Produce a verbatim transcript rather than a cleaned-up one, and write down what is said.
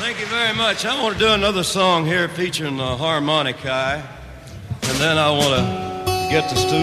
Thank you very much. I want to do another song here featuring the harmonica, and then I want to get to Stu